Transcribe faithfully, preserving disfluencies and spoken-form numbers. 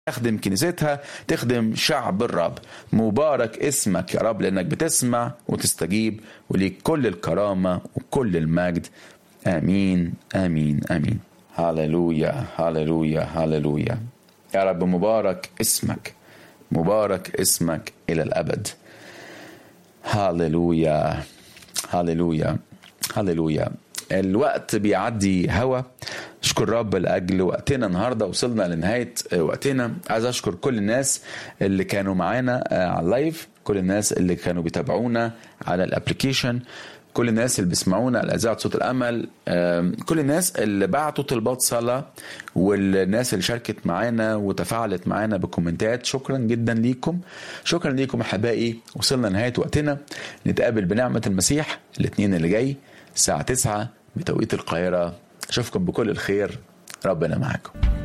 تخدم كنيستها، تخدم شعب الرب. مبارك اسمك يا رب لأنك بتسمع وتستجيب، وليك كل الكرامة وكل المجد. آمين آمين آمين. هاللويا هاللويا هاللويا. يا رب مبارك اسمك، مبارك اسمك إلى الأبد. هاللويا هاللويا هاللويا. الوقت بيعدي هوا. اشكر رب لأجل وقتنا النهاردة، وصلنا لنهاية وقتنا. عايز اشكر كل الناس اللي كانوا معانا على اللايف، كل الناس اللي كانوا بيتابعونا على الابليكيشن، كل الناس اللي بيسمعونا على إذاعة صوت الأمل، كل الناس اللي بعتوا طلبات صلاة، والناس اللي شاركت معانا وتفاعلت معانا بكومنتات. شكرا جدا ليكم، شكرا ليكم أحبائي. وصلنا لنهاية وقتنا. نتقابل بنعمة المسيح الاثنين اللي جاي الساعة تسعة بتوقيت القاهرة. أشوفكم بكل الخير. ربنا معاكم.